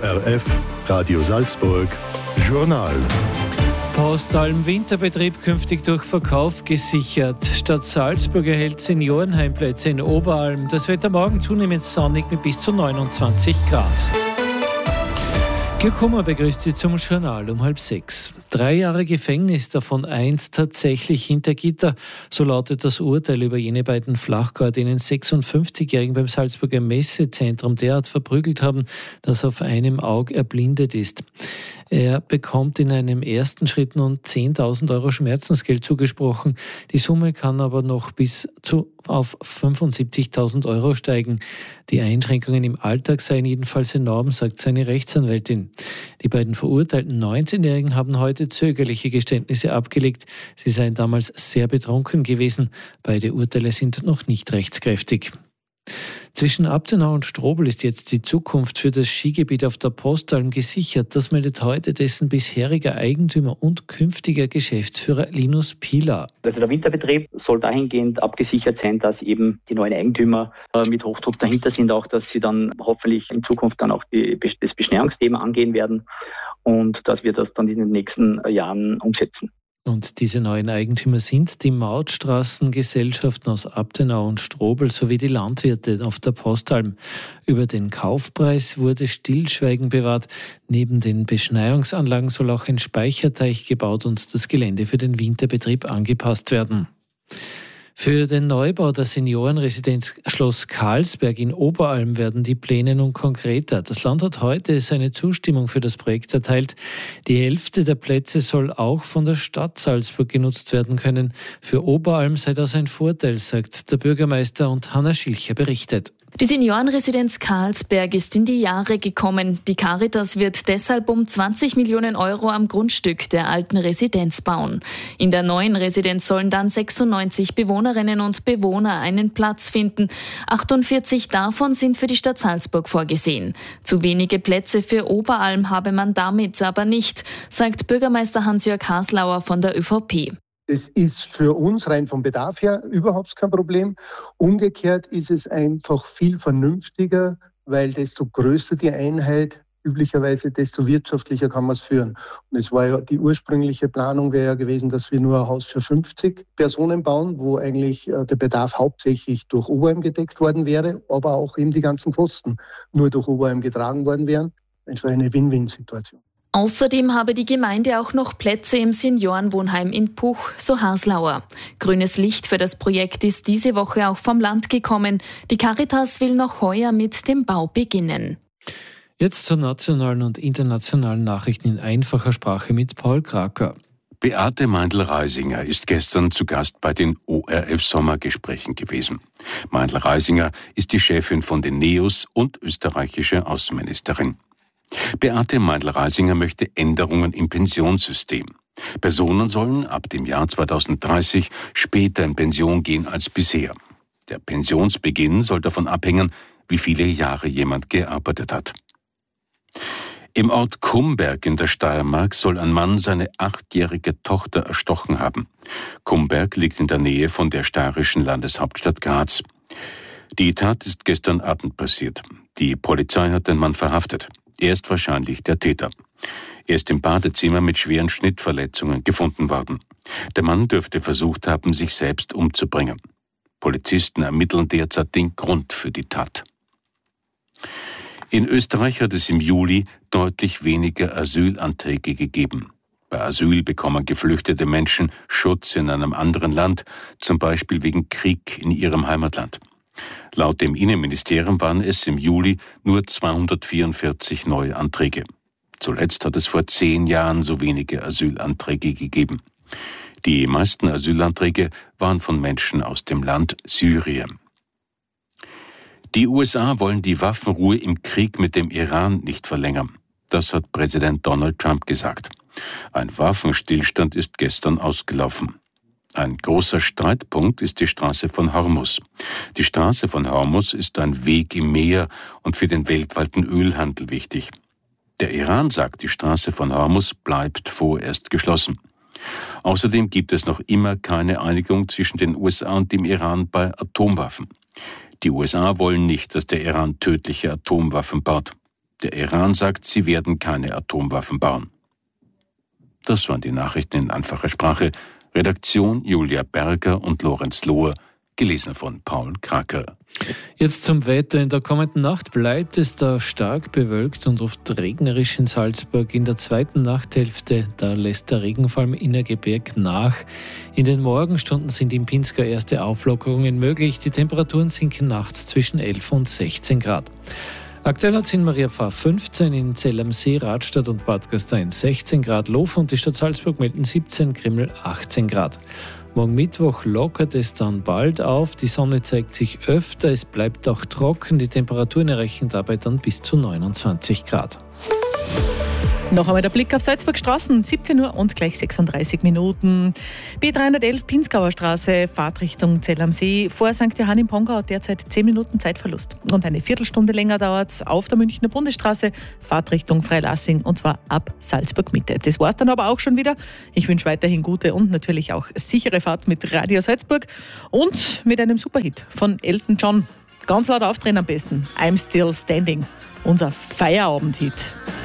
ORF Radio Salzburg Journal. Postalm Winterbetrieb künftig durch Verkauf gesichert. Stadt Salzburg erhält Seniorenheimplätze in Oberalm. Das Wetter morgen zunehmend sonnig mit bis zu 29 Grad. Georg Hummer begrüßt Sie zum Journal um 5:30. 3 Jahre Gefängnis, davon 1 tatsächlich hinter Gitter. So lautet das Urteil über jene beiden Flachgäuer, die einen 56-Jährigen beim Salzburger Messezentrum derart verprügelt haben, dass er auf einem Auge erblindet ist. Er bekommt in einem ersten Schritt nun 10.000 Euro Schmerzensgeld zugesprochen. Die Summe kann aber noch bis auf 75.000 Euro steigen. Die Einschränkungen im Alltag seien jedenfalls enorm, sagt seine Rechtsanwältin. Die beiden verurteilten 19-Jährigen haben heute zögerliche Geständnisse abgelegt. Sie seien damals sehr betrunken gewesen. Beide Urteile sind noch nicht rechtskräftig. Zwischen Abtenau und Strobl ist jetzt die Zukunft für das Skigebiet auf der Postalm gesichert. Das meldet heute dessen bisheriger Eigentümer und künftiger Geschäftsführer Linus Pilar. Also der Winterbetrieb soll dahingehend abgesichert sein, dass eben die neuen Eigentümer mit Hochdruck dahinter sind, auch dass sie dann hoffentlich in Zukunft dann auch das Beschneiungsthema angehen werden und dass wir das dann in den nächsten Jahren umsetzen. Und diese neuen Eigentümer sind die Mautstraßengesellschaften aus Abtenau und Strobl sowie die Landwirte auf der Postalm. Über den Kaufpreis wurde Stillschweigen bewahrt. Neben den Beschneiungsanlagen soll auch ein Speicherteich gebaut und das Gelände für den Winterbetrieb angepasst werden. Für den Neubau der Seniorenresidenz Schloss Karlsberg in Oberalm werden die Pläne nun konkreter. Das Land hat heute seine Zustimmung für das Projekt erteilt. Die Hälfte der Plätze soll auch von der Stadt Salzburg genutzt werden können. Für Oberalm sei das ein Vorteil, sagt der Bürgermeister, und Hanna Schilcher berichtet. Die Seniorenresidenz Karlsberg ist in die Jahre gekommen. Die Caritas wird deshalb um 20 Millionen Euro am Grundstück der alten Residenz bauen. In der neuen Residenz sollen dann 96 Bewohnerinnen und Bewohner einen Platz finden. 48 davon sind für die Stadt Salzburg vorgesehen. Zu wenige Plätze für Oberalm habe man damit aber nicht, sagt Bürgermeister Hans-Jörg Haslauer von der ÖVP. Das ist für uns rein vom Bedarf her überhaupt kein Problem. Umgekehrt ist es einfach viel vernünftiger, weil desto größer die Einheit, üblicherweise desto wirtschaftlicher kann man es führen. Und es war ja die ursprüngliche Planung wäre ja gewesen, dass wir nur ein Haus für 50 Personen bauen, wo eigentlich der Bedarf hauptsächlich durch Oberalm gedeckt worden wäre, aber auch eben die ganzen Kosten nur durch Oberalm getragen worden wären. Es war eine Win-Win-Situation. Außerdem habe die Gemeinde auch noch Plätze im Seniorenwohnheim in Puch, so Haslauer. Grünes Licht für das Projekt ist diese Woche auch vom Land gekommen. Die Caritas will noch heuer mit dem Bau beginnen. Jetzt zu nationalen und internationalen Nachrichten in einfacher Sprache mit Paul Kraker. Beate Meindl-Reisinger ist gestern zu Gast bei den ORF-Sommergesprächen gewesen. Meindl-Reisinger ist die Chefin von den NEOS und österreichische Außenministerin. Beate Meindl-Reisinger möchte Änderungen im Pensionssystem. Personen sollen ab dem Jahr 2030 später in Pension gehen als bisher. Der Pensionsbeginn soll davon abhängen, wie viele Jahre jemand gearbeitet hat. Im Ort Kumberg in der Steiermark soll ein Mann seine 8-jährige Tochter erstochen haben. Kumberg liegt in der Nähe von der steirischen Landeshauptstadt Graz. Die Tat ist gestern Abend passiert. Die Polizei hat den Mann verhaftet. Er ist wahrscheinlich der Täter. Er ist im Badezimmer mit schweren Schnittverletzungen gefunden worden. Der Mann dürfte versucht haben, sich selbst umzubringen. Polizisten ermitteln derzeit den Grund für die Tat. In Österreich hat es im Juli deutlich weniger Asylanträge gegeben. Bei Asyl bekommen geflüchtete Menschen Schutz in einem anderen Land, zum Beispiel wegen Krieg in ihrem Heimatland. Laut dem Innenministerium waren es im Juli nur 244 neue Anträge. Zuletzt hat es vor 10 Jahren so wenige Asylanträge gegeben. Die meisten Asylanträge waren von Menschen aus dem Land Syrien. Die USA wollen die Waffenruhe im Krieg mit dem Iran nicht verlängern. Das hat Präsident Donald Trump gesagt. Ein Waffenstillstand ist gestern ausgelaufen. Ein großer Streitpunkt ist die Straße von Hormuz. Die Straße von Hormuz ist ein Weg im Meer und für den weltweiten Ölhandel wichtig. Der Iran sagt, die Straße von Hormuz bleibt vorerst geschlossen. Außerdem gibt es noch immer keine Einigung zwischen den USA und dem Iran bei Atomwaffen. Die USA wollen nicht, dass der Iran tödliche Atomwaffen baut. Der Iran sagt, sie werden keine Atomwaffen bauen. Das waren die Nachrichten in einfacher Sprache. Redaktion Julia Berger und Lorenz Lohr. Gelesen von Paul Kracker. Jetzt zum Wetter. In der kommenden Nacht bleibt es da stark bewölkt und oft regnerisch in Salzburg. In der zweiten Nachthälfte, da lässt der Regen vor allem im Innergebirg nach. In den Morgenstunden sind im Pinzgau erste Auflockerungen möglich. Die Temperaturen sinken nachts zwischen 11 und 16 Grad. Aktuell hat es in Mariapfarr 15, in Zell am See, Radstadt und Bad Gastein 16 Grad, Lof und die Stadt Salzburg melden 17, Krimml 18 Grad. Morgen Mittwoch lockert es dann bald auf, die Sonne zeigt sich öfter, es bleibt auch trocken, die Temperaturen erreichen dabei dann bis zu 29 Grad. Noch einmal der Blick auf Salzburg Straßen, 17 Uhr und gleich 36 Minuten. B311 Pinzgauer Straße, Fahrtrichtung Zell am See, vor St. Johann im Pongau derzeit 10 Minuten Zeitverlust. Und eine Viertelstunde länger dauert es auf der Münchner Bundesstraße, Fahrtrichtung Freilassing und zwar ab Salzburg Mitte. Das war's dann aber auch schon wieder. Ich wünsche weiterhin gute und natürlich auch sichere Fahrt mit Radio Salzburg und mit einem Superhit von Elton John. Ganz laut aufdrehen am besten. I'm Still Standing, unser Feierabend-Hit.